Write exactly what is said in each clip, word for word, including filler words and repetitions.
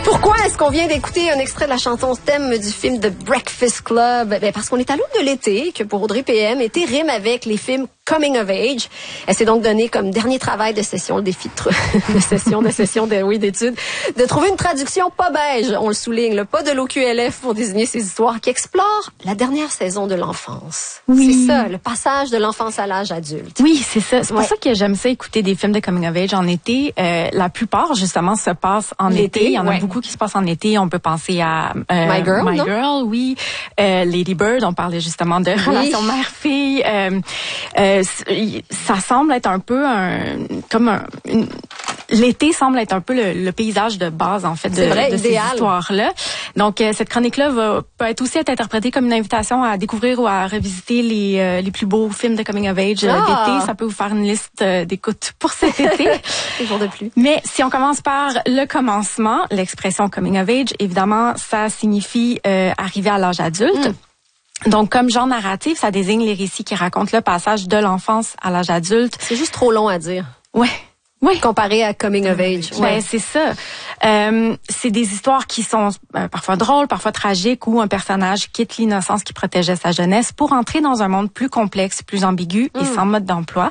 Pourquoi est-ce qu'on vient d'écouter un extrait de la chanson thème du film The Breakfast Club? Ben parce qu'on est à l'aube de l'été, que pour Audrey P M, été rime avec les films Coming of Age. Elle s'est donc donnée comme dernier travail de session, le défi de, tr- de session, de session, de, oui, d'études, de trouver une traduction pas beige, on le souligne, là, pas de l'O Q L F pour désigner ces histoires qui explorent la dernière saison de l'enfance. Oui. C'est ça, le passage de l'enfance à l'âge adulte. Oui, c'est ça. C'est pour Ouais. ça que j'aime ça écouter des films de coming of age en été. Euh, la plupart, justement, se passent en L'été, été. Il y en a ouais. beaucoup qui se passent en été. On peut penser à euh, My Girl, My non? Girl, oui. Euh, Lady Bird, on parlait justement de relation mère-fille. Euh, euh, ça semble être un peu un comme un une, l'été semble être un peu le, le paysage de base en fait de, vrai, de ces idéal. histoires-là. Donc euh, cette chronique-là va peut être aussi être interprétée comme une invitation à découvrir ou à revisiter les euh, les plus beaux films de coming of age euh, Ah. d'été. Ça peut vous faire une liste euh, d'écoute pour cet été. Les jours de pluie. Mais si on commence par le commencement, l'expression coming of age, évidemment, ça signifie euh, arriver à l'âge adulte. Mm. Donc, comme genre narratif, ça désigne les récits qui racontent le passage de l'enfance à l'âge adulte. C'est juste trop long à dire. Ouais. Oui. Comparé à Coming of Age. Ben, ouais. C'est ça. Euh, c'est des histoires qui sont euh, parfois drôles, parfois tragiques, où un personnage quitte l'innocence qui protégeait sa jeunesse pour entrer dans un monde plus complexe, plus ambigu mm. et sans mode d'emploi.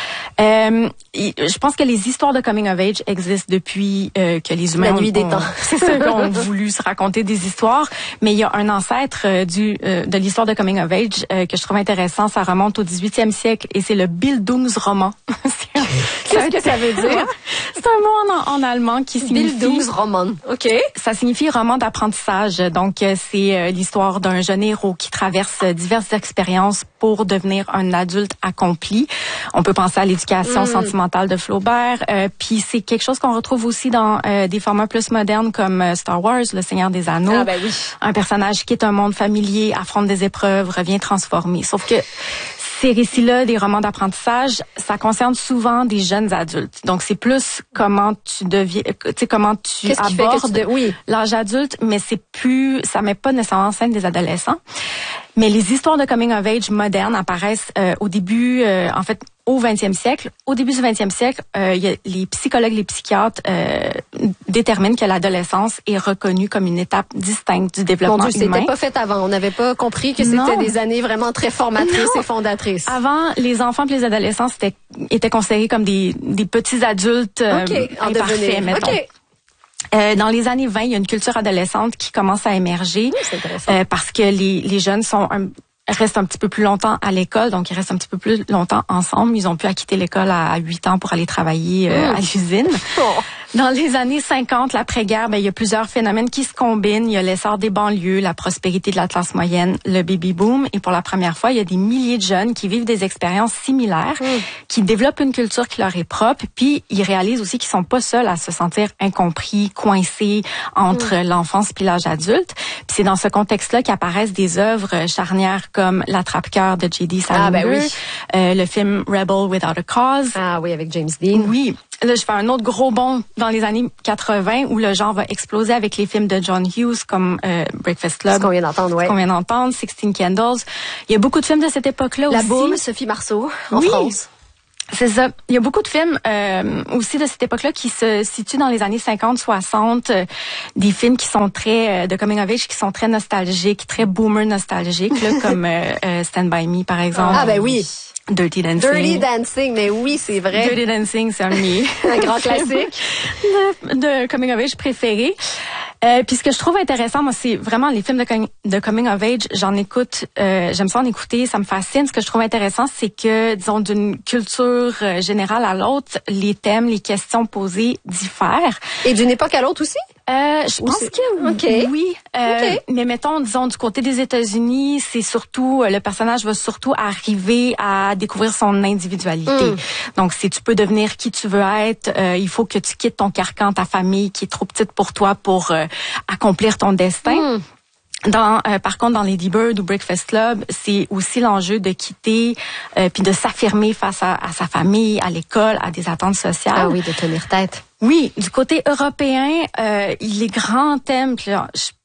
Euh, je pense que les histoires de coming of age existent depuis euh, que les humains la nuit ont, des temps. C'est ça, ont voulu se raconter des histoires. Mais il y a un ancêtre euh, du euh, de l'histoire de coming of age euh, que je trouve intéressant. Ça remonte au dix-huitième siècle et c'est le Bildungsroman. Qu'est-ce que ça veut dire? C'est un mot en, en allemand qui signifie... Bildungsroman. OK. Ça signifie roman d'apprentissage. Donc, c'est euh, l'histoire d'un jeune héros qui traverse diverses expériences pour devenir un adulte accompli. On peut penser à l'éducation mm. sentimentale de Flaubert. Euh, Puis, c'est quelque chose qu'on retrouve aussi dans euh, des formats plus modernes comme euh, Star Wars, Le Seigneur des Anneaux. Ah ben oui. Un personnage quitte un monde familier, affronte des épreuves, revient transformé. Sauf que ces récits-là, des romans d'apprentissage, ça concerne souvent des jeunes adultes. Donc, c'est plus comment tu deviens, tu sais, comment tu Qu'est-ce qui abordes fait que tu de... oui. l'âge adulte, mais c'est plus, ça met pas nécessairement en scène des adolescents. Mais les histoires de coming of age modernes apparaissent euh, au début, euh, en fait, au vingtième siècle. Au début du vingtième siècle, euh, y a, les psychologues, les psychiatres euh, déterminent que l'adolescence est reconnue comme une étape distincte du développement Mon Dieu, humain. c'était pas fait avant. On n'avait pas compris que c'était Non. des années vraiment très formatrices Non. et fondatrices. Avant, les enfants et les adolescents étaient, étaient considérés comme des, des petits adultes euh, okay. imparfaits, mettons. Okay. Euh, dans les années vingt, il y a une culture adolescente qui commence à émerger oui, c'est intéressant. Euh, parce que les, les jeunes sont un, restent un petit peu plus longtemps à l'école, donc ils restent un petit peu plus longtemps ensemble. Ils ont pu quitter l'école à huit ans pour aller travailler euh, mmh. à l'usine. Oh. Dans les années cinquante, l'après-guerre, ben, il y a plusieurs phénomènes qui se combinent. Il y a l'essor des banlieues, la prospérité de la classe moyenne, le baby-boom. Et pour la première fois, il y a des milliers de jeunes qui vivent des expériences similaires, mmh. qui développent une culture qui leur est propre. Puis, ils réalisent aussi qu'ils sont pas seuls à se sentir incompris, coincés entre mmh. l'enfance puis l'âge adulte. Puis c'est dans ce contexte-là qu'apparaissent des œuvres charnières comme L'attrape-cœur de J D Salinger, ah, ben oui. euh, le film Rebel Without a Cause. Ah oui, avec James Dean. Oui. Là, je fais un autre gros bond dans les années quatre-vingts où le genre va exploser avec les films de John Hughes comme euh, Breakfast Club. Ce qu'on vient d'entendre, ouais. Ce qu'on vient d'entendre, Sixteen Candles. Il y a beaucoup de films de cette époque-là La aussi. La Boum, Sophie Marceau, en oui. France. C'est ça. Il y a beaucoup de films euh, aussi de cette époque-là qui se situent dans les années cinquante, soixante. Euh, des films qui sont très, euh, de coming of age, qui sont très nostalgiques, très boomer nostalgiques, là, comme euh, euh, Stand By Me, par exemple. Ah ben oui. Dirty Dancing. Dirty Dancing, mais oui, c'est vrai. Dirty Dancing, c'est un de mes un grand classique de, de coming of age préféré. Euh, puis ce que je trouve intéressant, moi, c'est vraiment les films de, de coming of age. J'en écoute, euh, j'aime ça en écouter, ça me fascine. Ce que je trouve intéressant, c'est que, disons, d'une culture générale à l'autre, les thèmes, les questions posées diffèrent. Et d'une époque à l'autre aussi? Euh, je Ou pense c'est... que okay. oui. Euh, okay. Mais mettons, disons, du côté des États-Unis, c'est surtout, le personnage va surtout arriver à découvrir son individualité. Mm. Donc, si tu peux devenir qui tu veux être, euh, il faut que tu quittes ton carcan, ta famille qui est trop petite pour toi pour euh, accomplir ton destin. Mm. Dans, euh, par contre, dans Lady Bird ou Breakfast Club, c'est aussi l'enjeu de quitter euh, puis de s'affirmer face à, à sa famille, à l'école, à des attentes sociales. Ah oui, de tenir tête. Oui, du côté européen, euh, les grands thèmes, là, je,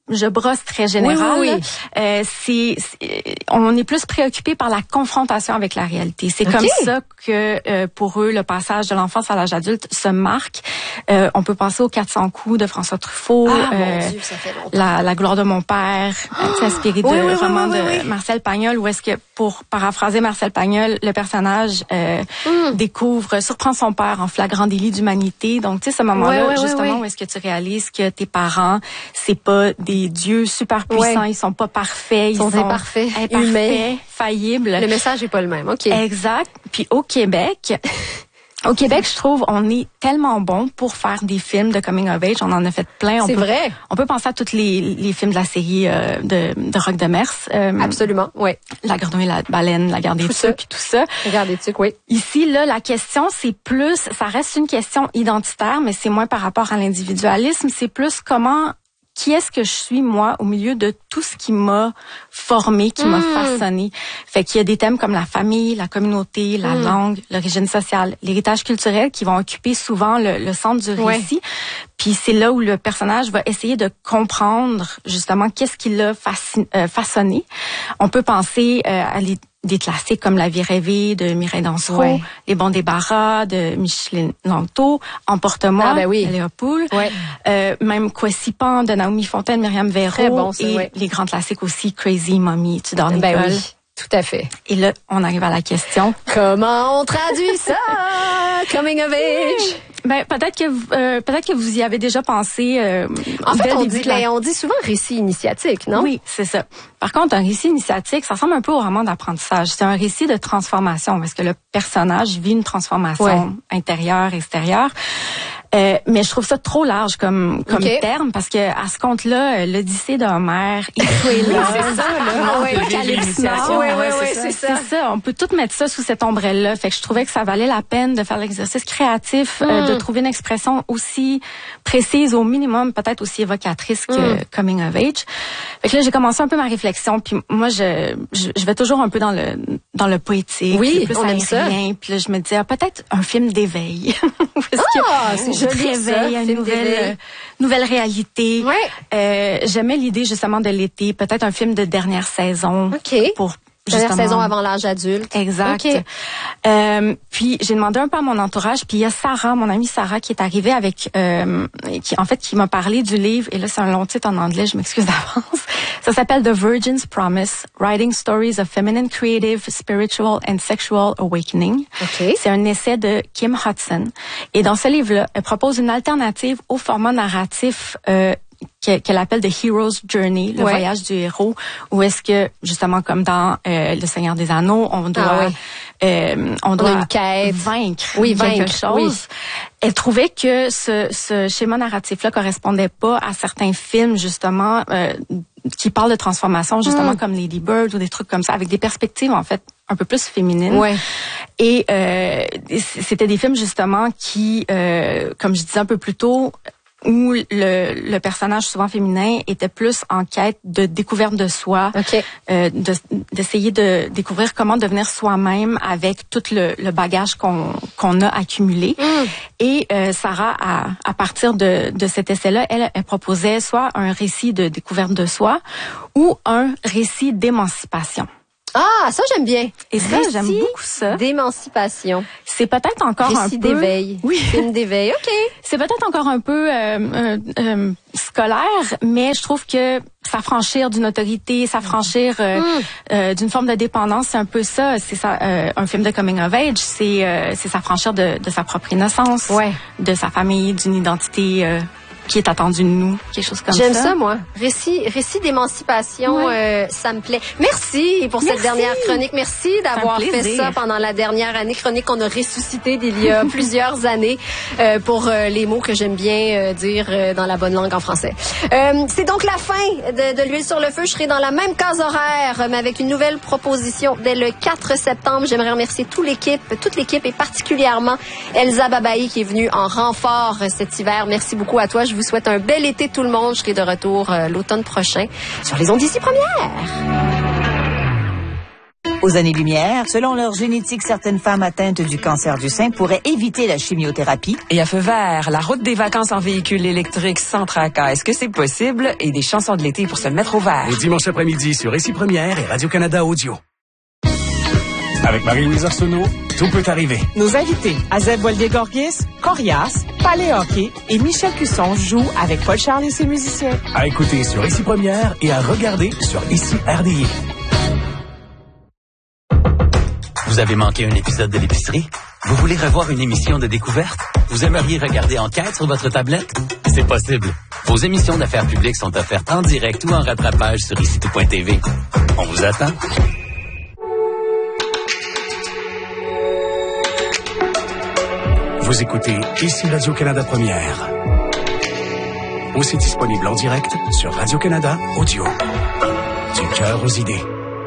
je brosse très général. Oui, oui, oui. Euh, c'est, c'est, on est plus préoccupé par la confrontation avec la réalité. C'est okay. comme ça que euh, pour eux, le passage de l'enfance à l'âge adulte se marque. Euh, on peut penser aux quatre cents coups de François Truffaut, ah, euh, mon Dieu, ça fait longtemps. La, la gloire de mon père, oh. inspiré oui, de oui, roman oui, oui, oui, de oui. Marcel Pagnol, où est-ce que, pour paraphraser Marcel Pagnol, le personnage euh, mm. découvre, surprend son père en flagrant délit d'humanité. Donc, tu sais, ce moment-là, oui, oui, justement, oui, oui. où est-ce que tu réalises que tes parents, c'est pas des dieux super puissants, oui. ils sont pas parfaits, ils, ils sont, sont imparfaits, imparfaits, humains, faillibles. Le message est pas le même, OK. Exact. Puis au Québec... Au Québec, je trouve, on est tellement bon pour faire des films de coming of age. On en a fait plein. C'est vrai. On peut penser à tous les, les films de la série euh, de, de Roch Demers. Euh, Absolument, oui. La Grenouille et la Baleine, La Guerre des Tucs, tout ça. La Guerre des Tucs, oui. Ici, là, la question, c'est plus, ça reste une question identitaire, mais c'est moins par rapport à l'individualisme. C'est plus comment... Qui est-ce que je suis, moi, au milieu de tout ce qui m'a formé, qui mmh. m'a façonné? Fait qu'il y a des thèmes comme la famille, la communauté, la mmh. langue, l'origine sociale, l'héritage culturel qui vont occuper souvent le, le centre du récit. Ouais. Puis c'est là où le personnage va essayer de comprendre, justement, qu'est-ce qui l'a fascin- euh, façonné. On peut penser euh, à les des classiques comme La vie rêvée de Mireille Dansereau, ouais. Les bons débarras de Micheline Langto, Emporte-moi ah, ben oui. de Léopold, ouais. euh, même Kwesipan de Naomi Fontaine, Myriam Véro, bon, ça, et ouais. les grands classiques aussi, Crazy Mommy, Tudor Nicole. Ben oui. Tout à fait. Et là, on arrive à la question. Comment on traduit ça? Coming of age? Ben peut-être que euh, peut-être que vous y avez déjà pensé. Euh, en fait, on dit, la... on dit souvent récit initiatique, non? Oui, c'est ça. Par contre, un récit initiatique, ça ressemble un peu au roman d'apprentissage. C'est un récit de transformation parce que le personnage vit une transformation ouais. intérieure, extérieure. Euh, mais je trouve ça trop large comme comme okay. terme parce que à ce compte-là, l'Odyssée d'Homère, Iquela, c'est ça, là. Ouais, Calypse Nord, ouais, ouais, ouais, c'est ça. C'est ça. On peut tout mettre ça sous cette ombrelle-là. Fait que je trouvais que ça valait la peine de faire l'exercice créatif, mm. euh, de trouver une expression aussi précise, au minimum, peut-être aussi évocatrice que mm. coming of age. Fait que là, j'ai commencé un peu ma réflexion. Puis moi, je, je je vais toujours un peu dans le dans le poétique, oui, plus on aime ça. Puis là, je me disais ah, peut-être un film d'éveil. Ah, c'est je réveille à une nouvelle, euh, nouvelle réalité. Ouais. Euh, j'aimais l'idée justement de l'été, peut-être un film de dernière saison. OK. Pour dernière saison avant l'âge adulte. Exact. Okay. Euh, puis j'ai demandé un peu à mon entourage, puis il y a Sarah, mon amie Sarah, qui est arrivée avec, euh, qui en fait qui m'a parlé du livre. Et là c'est un long titre en anglais, je m'excuse d'avance. Ça s'appelle The Virgin's Promise: Writing Stories of Feminine Creative, Spiritual and Sexual Awakening. Okay. C'est un essai de Kim Hudson. Et dans ce livre-là, elle propose une alternative au format narratif euh, qu'elle appelle The Hero's Journey, le ouais. voyage du héros, où est-ce que, justement, comme dans euh, Le Seigneur des Anneaux, on doit, ah, oui. euh, on doit on une quête. vaincre oui, quelque vaincre, chose. Oui. Elle trouvait que ce, ce schéma narratif-là correspondait pas à certains films, justement, euh, qui parlent de transformation, justement, mm. comme Lady Bird ou des trucs comme ça, avec des perspectives, en fait, un peu plus féminines. Ouais. Et euh, c'était des films, justement, qui, euh, comme je disais un peu plus tôt, où le, le personnage souvent féminin était plus en quête de découverte de soi, okay. euh, de, d'essayer de découvrir comment devenir soi-même avec tout le, le bagage qu'on, qu'on a accumulé. Mm. Et euh, Sarah, à, à partir de, de cet essai-là, elle, elle proposait soit un récit de découverte de soi ou un récit d'émancipation. Ah, ça j'aime bien. Et ça, récit j'aime beaucoup ça. D'émancipation. C'est peut-être encore récit un peu... d'éveil. Oui. Film d'éveil, OK. C'est peut-être encore un peu euh, euh, euh, scolaire, mais je trouve que s'affranchir d'une autorité, s'affranchir euh, mm. euh, d'une forme de dépendance, c'est un peu ça. C'est ça, euh, un film de coming of age, c'est euh, c'est s'affranchir de, de sa propre innocence, ouais. de sa famille, d'une identité... Euh, qui est attendu de nous, quelque chose comme J'aime ça. J'aime ça, moi. Récit, récit d'émancipation, ouais. euh, ça me plaît. Merci pour Merci. cette dernière chronique. Merci d'avoir fait ça pendant la dernière année. Chronique qu'on a ressuscitée d'il y a plusieurs années euh, pour euh, les mots que j'aime bien euh, dire euh, dans la bonne langue en français. Euh, c'est donc la fin de, de l'huile sur le feu. Je serai dans la même case horaire, mais avec une nouvelle proposition dès le quatre septembre. J'aimerais remercier toute l'équipe, toute l'équipe et particulièrement Elsa Babaï qui est venue en renfort cet hiver. Merci beaucoup à toi. Je vous souhaite un bel été tout le monde. Je serai de retour euh, l'automne prochain sur les ondes d'ici première. Aux années-lumière, selon leur génétique, certaines femmes atteintes du cancer du sein pourraient éviter la chimiothérapie. Et à feu vert, la route des vacances en véhicule électrique sans tracas. Est-ce que c'est possible? Et des chansons de l'été pour se mettre au vert. Et dimanche après-midi sur Ici Première et Radio-Canada Audio. Avec Marie-Louise Arsenault, tout peut arriver. Nos invités, Azeb Walde-Gorgis, Corias, Palais Hockey et Michel Cusson jouent avec Paul Charles et ses musiciens. À écouter sur Ici Première et à regarder sur Ici R D I. Vous avez manqué un épisode de l'épicerie? Vous voulez revoir une émission de découverte? Vous aimeriez regarder Enquête sur votre tablette? C'est possible. Vos émissions d'affaires publiques sont offertes en direct ou en rattrapage sur ici tout point t v. On vous attend. Vous écoutez Ici Radio-Canada Première. Aussi disponible en direct sur Radio-Canada Audio. Du cœur aux idées.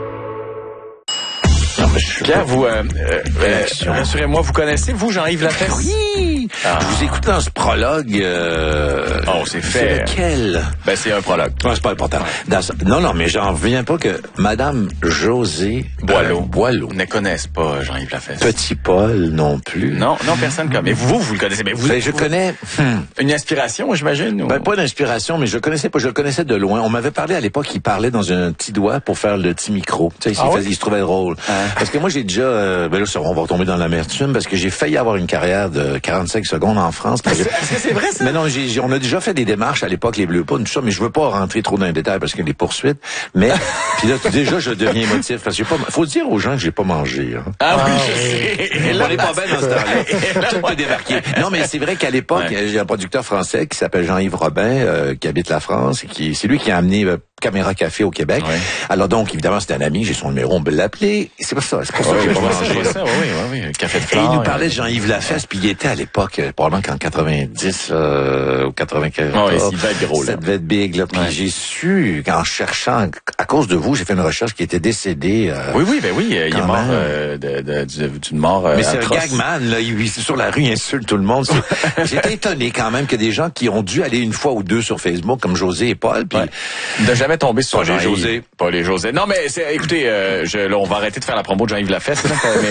Pierre, vous, euh, euh, rassurez-moi, vous connaissez, vous, Jean-Yves Lafesse? Oui! Ah. Je vous écoute dans ce prologue. Euh, oh, c'est fait. C'est lequel? Ben, c'est un prologue. Non, c'est pas important. Dans ce, non, non, mais j'en reviens pas que Madame Josée Boileau. Euh, Boileau. Ne connaissent pas Jean-Yves Lafesse. Petit Paul non plus. Non, non, personne comme. Mais vous, vous le connaissez. Mais vous, ben, je vous, connais. Hmm. Une inspiration, j'imagine? Ou... Ben, pas d'inspiration, mais je le connaissais pas. Je le connaissais de loin. On m'avait parlé à l'époque, il parlait dans un petit doigt pour faire le petit micro. Tu sais, il, ah, faisait, oui? il se trouvait drôle. Ah. Parce que moi, j'ai déjà, euh, ben là, on va retomber dans l'amertume parce que j'ai failli avoir une carrière de quarante-cinq secondes en France. Est-ce que c'est vrai, ça? Mais non, j'ai, on a déjà fait des démarches à l'époque, les Bleus Poudres, tout ça, mais je veux pas rentrer trop dans les détails parce qu'il y a des poursuites. Mais, puis là, déjà, je deviens émotif parce que j'ai pas, faut dire aux gens que j'ai pas mangé, hein. Ah oui, je sais. On est pas bien dans ce temps-là. Tout peut débarquer. Non, mais c'est vrai qu'à l'époque, ouais. j'ai un producteur français qui s'appelle Jean-Yves Robin, euh, qui habite la France et qui, c'est lui qui a amené euh, Caméra Café au Québec. Ouais. Alors donc, évidemment, c'était un ami, j'ai son numéro, on peut l'appeler. C'est pas ça, c'est pas ça ouais, que j'ai pas mangé. Oui, oui, oui, café de flore. Et il nous parlait de Jean-Yves Lafesse, puis il était à l'époque, probablement qu'en quatre-vingt-dix euh, ou quatre-vingt-quatorze. Oui, il devait être gros, là. Ça devait être big, là. Puis ouais. j'ai su, en cherchant, à cause de vous, j'ai fait une recherche qui était décédé. Euh, oui, oui, ben oui, il est mort euh, de, de, d'une mort euh, Mais c'est atroce. un gagman, là. Il, sur la rue, il insulte tout le monde. J'étais étonné quand même que des gens qui ont dû aller une fois ou deux sur Facebook, comme José et Paul, puis... Ouais. De jamais tomber sur Jean-Yves. José. Pas les José. Non, mais c'est, écoutez, euh, je, là, on va arrêter de faire la promo de Jean-Yves Lafesse, là, mais,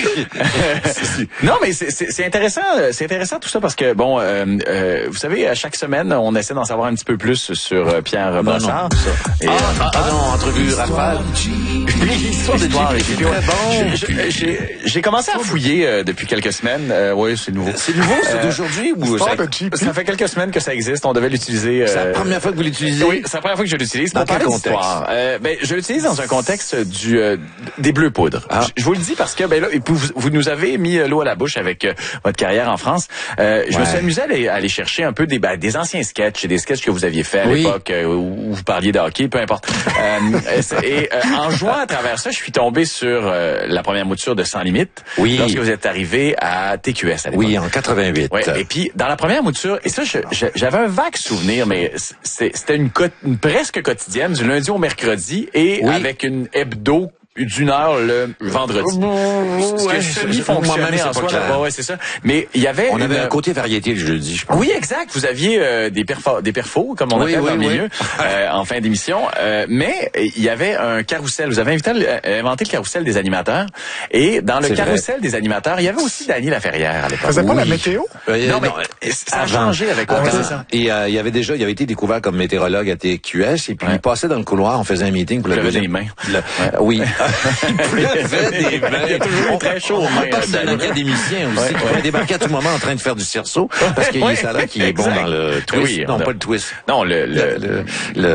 euh, non, mais c'est, c'est, c'est intéressant, c'est intéressant tout ça parce que, bon, euh, euh, vous savez, à chaque semaine, on essaie d'en savoir un petit peu plus sur euh, Pierre Brassard. Et, ah, euh, ah, ah non, entrevue rafale. L'histoire de Jeep était très bon. J'ai, j'ai, j'ai commencé à fouiller euh, depuis quelques semaines. Euh, oui, c'est nouveau. C'est nouveau, c'est euh, d'aujourd'hui ou ça, ça fait quelques semaines que ça existe. On devait l'utiliser. Euh, c'est la première fois que vous l'utilisez? Oui, c'est la première fois que je l'utilise. Dans quel contexte? Euh, ben, je l'utilise dans un contexte du euh, des Bleus Poudres. Ah. Je, je vous le dis parce que ben là, vous, vous nous avez mis l'eau à la bouche avec euh, votre carrière en France. Euh, je ouais. me suis amusé à aller, à aller chercher un peu des, ben, des anciens sketchs, des sketchs que vous aviez fait à oui. l'époque euh, où vous parliez de hockey, peu importe. euh, et euh, en jouant à travers ça, je suis tombé sur euh, la première mouture de Sans Limite. Oui. Lorsque vous êtes arrivé à T Q S à l'époque. Oui, en quatre-vingt-huit. Ouais. Et puis dans la première mouture, et ça, je, je, j'avais un vague souvenir, mais c'était une, une presque quotidienne du lundi au mercredi et oui. avec une hebdo d'une heure le vendredi. Mmh, ce que semi-fonctionnait en soi. Ouais, ouais, c'est ça. Mais il y avait... On une... avait un côté variété le jeudi, je pense. Oui, exact. Vous aviez euh, des, perfos, des perfos, comme on oui, appelle oui, dans le oui. milieu, euh, en fin d'émission. Euh, mais il y avait un carrousel. Vous avez invité, euh, inventé le carrousel des animateurs. Et dans le c'est carrousel vrai. des animateurs, il y avait aussi Dany Laferrière à l'époque. Faisait oui. pas la météo? Euh, non, mais non, ça a avant. changé avec avant. Ouais, c'est ça. Et euh, il y avait déjà, il avait été découvert comme météorologue à T Q S. Et puis ouais. il passait dans le couloir, on faisait un meeting pour le deuxième. J'avais des mains. Le... Ouais. Oui. Des mains. Il y a toujours très chaud aux mains. C'est un académicien aussi ouais, qui ouais. pourrait débarquer à tout moment en train de faire du cerceau parce qu'il y a ça là qui est bon dans le twist. Oui, non, a... pas le twist. Non, le... le, le, le, le